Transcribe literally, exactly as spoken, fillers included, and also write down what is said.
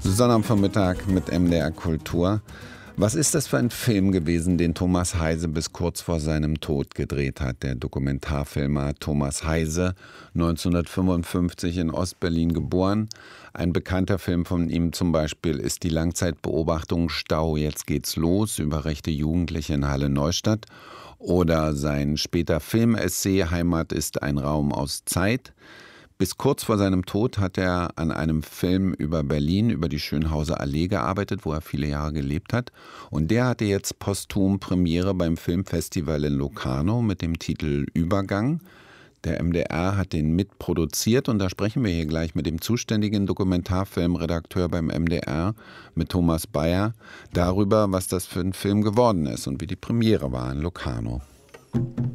Sonnabendvormittag mit M D R Kultur. Was ist das für ein Film gewesen, den Thomas Heise bis kurz vor seinem Tod gedreht hat? Der Dokumentarfilmer Thomas Heise, neunzehnhundertfünfundfünfzig in Ostberlin geboren. Ein bekannter Film von ihm zum Beispiel ist die Langzeitbeobachtung Stau, jetzt geht's los über rechte Jugendliche in Halle-Neustadt. Oder sein später Filmessay Heimat ist ein Raum aus Zeit. Bis kurz vor seinem Tod hat er an einem Film über Berlin, über die Schönhauser Allee gearbeitet, wo er viele Jahre gelebt hat. Und der hatte jetzt posthum Premiere beim Filmfestival in Locarno mit dem Titel Übergang. Der M D R hat den mitproduziert und da sprechen wir hier gleich mit dem zuständigen Dokumentarfilmredakteur beim M D R, mit Thomas Bayer, darüber, was das für ein Film geworden ist und wie die Premiere war in Locarno.